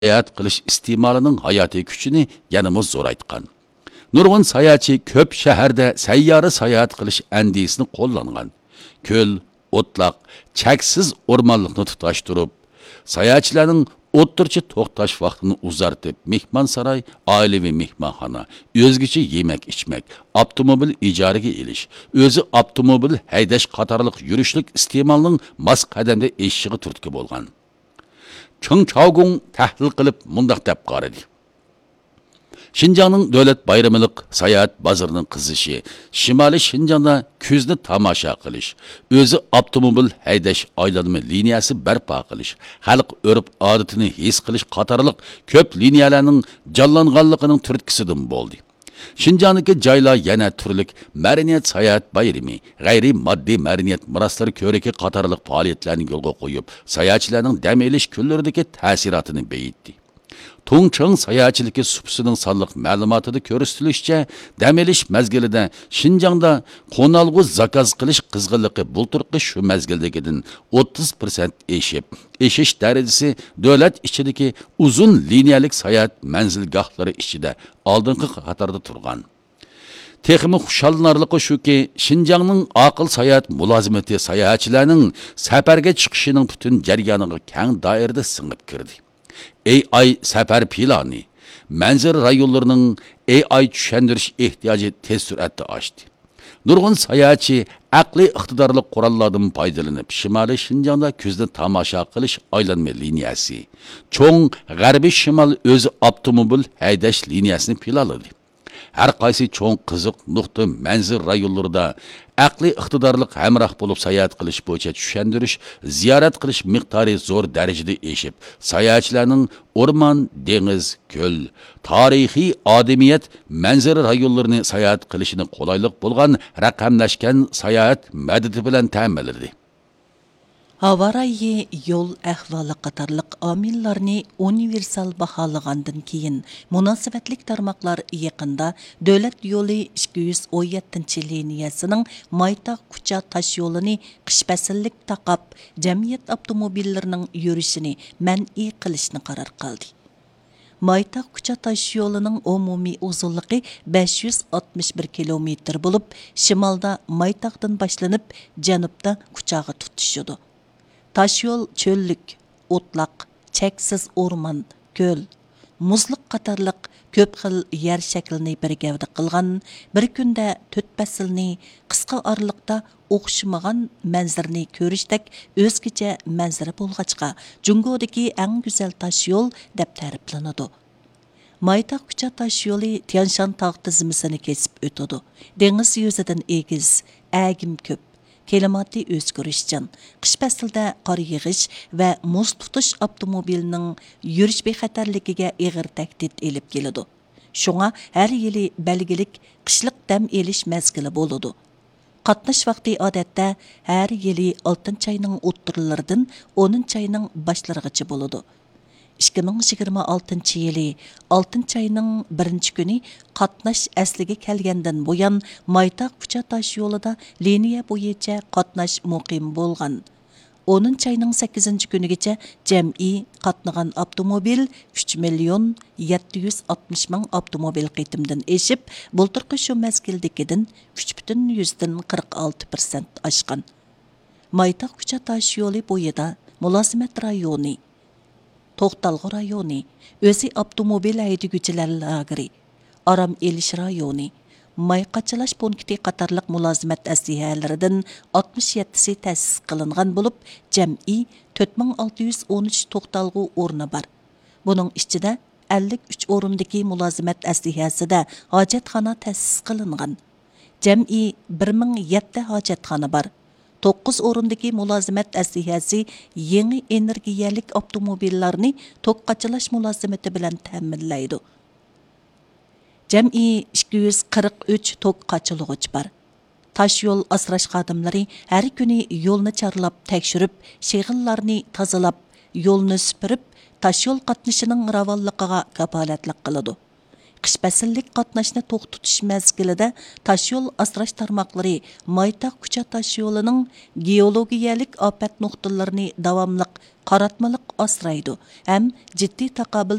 sayohat qilish iste'molining hayotiy kuchini yanada zo'raytgan. Nurg'un sayohatchi ko'p shaharda sayyora sayohat qilish andisini qo'llangan. Ko'l, o'tloq, cheksiz o'rmonlikni tutashtirib, sayohatchilarning o'ttirchi to'xtash vaqtini uzartib, mehmonsaroy, oilaviy mehmonxona, o'zgacha yemak-ichmak, avtomobil ijaraga elish, o'zi avtomobil haydash qatorliq yurishlik iste'molining mas qadamda eshigiga turtki bo'lgan. Chung Chaogung tahlil qilib mundaq deb qaradi. Şinjanның dövlət bayramılıq sayohat bozorining qizishi, Shimoliy Shinjongda kuzni tomosha qilish, o'zi avtomobil haydash aylanma liniyasi barpo qilish, xalq urf-odatini his qilish qatorliq ko'p liniyalarning jonlanganligining turtkisidan bo'ldi. Shinjongdagi joylar yana turlik madaniyat sayohat bayrami, g'ayri moddiy madaniyat miroslari ko'riki qatorliq faoliyatlarni yo'lga qo'yib, sayohatchilarning dam olish kunlaridagi ta'sirotini beyitdi. Tongchang sayohatchiligi supsining sonliq ma'lumotida ko'rsatilishicha, dam olish mezgilida Shinjongda qo'nalg'u zakaz qilish qizg'inligi bulturqi shu mezgildagidan 30% eshish darajasi davlat ichidagi uzun liniyalik sayohat manzilgohlari ichida oldingi qatorda turgan. Texmi xushallanarligi shuki, Shinjongning aql sayohat mulozimati sayohatchilarning safarga chiqishining butun jarayoniga keng doirada singib kirdi. AI safar planı, manzil rayonlarının AI tushundirish ehtiyoji tez suratda oshdi. Nurg'un sayohatchi aqliy iqtidorli qurollardan foydalanib, Shimoliy Shinjongda kuzni tomosha qilish aylanma liniyasi, cho'ng g'arbiy shimol o'zi avtomobil haydash liniyasini planladi. Har qaysi cho'ng qiziq nuqta manzil rayonlarida aqliy iqtidorliq hamroh bo'lib sayohat qilish bo'yicha tushuntirish, ziyorat qilish miqdori zo'r darajada eshib, sayohatchilarning o'rmon, dengiz, ko'l, tarixiy odamiyat manzil rayonlarini sayohat qilishini qulaylik bo'lgan raqamlashgan sayohat madadi bilan ta'minladi. Havarayi yol ahvoli qatorliq omillarni universal baholagandan keyin munosabatlik tarmoqlar yaqinda davlat yo'li 217 liniyasining Maytaq Kucha tosh yo'lini qish fasllik taqab jamiyat avtomobillarining yurishini man'iy qilishni qaror qildi. Maytaq Kucha tosh yo'lining umumiy uzunligi 561 kilometr bo'lib, shimolda Maytaqdan boshlanib, janubda Kuchaga tutishadi. Taş yol çöllük, otlaq, cheksiz o'rmon, ko'l, muzliq qatorliq ko'p xil yer shaklini bir gavda qilgan, bir kunda 4 faslni qisqa oraliqda o'xshamagan manzarani ko'rishdek o'zgacha manzara bo'lg'achqa, Jungodagi eng go'zal tosh yo'l deb ta'riflanadi. Maytaq Kucha tosh yo'li Tianshan tog' tizmasini kesib o'tadi. Dengiz yuzidan egiz, agim ko'p. Kelimati o'zgarishchan, qish faslida qor yig'ish va muz tutish avtomobilining yurish bexatarligiga og'ir tahdid elib keladi. Shunga har yili belgilik qishliq dam elish mezgili bo'ladi. Qatnash vaqti odatda har yili 6 oyning o'ttirlaridan 10 oyning boshlarigacha bo'ladi. 2026 yili 6 ayning 1 kuni qatnash asliga kelgandan buyon Maytaq Kucha tosh yo'lida liniya bo'yicha qatnash muqim bo'lgan. 10 ayning 8 kunigacha jam'iy qatnagan avtomobil 3 million 760 ming avtomobil qitimdan eshib, bulturqi shu mezgildagidan 3,46% oshgan. Maytaq Kucha tosh yo'li bo'yida mulozimat rayoni, To'xtalg'u rayoni, o'zi avtomobil haydaguvchilar lageri, Aram elish rayoni, Mayqachalash punkti qatorliq mulozimat aslihalaridan 67si ta'sis qilingan bo'lib, jam'iy 4613 to'xtalg'u o'rni bor. Buning ichida 53 o'rindagi mulozimat aslihasida hojatxona ta'sis qilingan. Jam'iy 1007 hojatxona bor. 9 o'rindagi mulozimat aslihasi yangi energiyalik avtomobillarni to'qqachalash mulozimati bilan ta'minlaydi. Jam'iy 243 to'qqachilg'ich bor. Tash yo'l asrash xodimlari har kuni yo'lni charlab, tekshirib, shig'illarni tozalab, yo'lni supurib, tash yo'l qatnashining ravonligiga kafolatlik qiladi. qish fasllik qatnashni to'xtatish mezgilida tashyo'l asrash tarmoqlari Maytaq Kucha tashyo'lining geologiyalik ofat nuqtalarini davomliq qaratmaliq asraydi ham jiddiy taqobil